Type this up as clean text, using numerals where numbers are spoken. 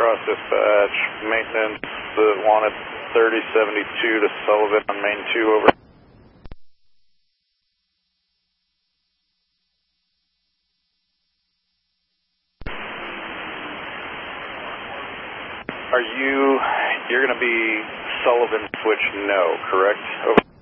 Cross dispatch, maintenance wanted 3072 to Sullivan on main 2, over. You're going to be Sullivan switch no, correct? Over.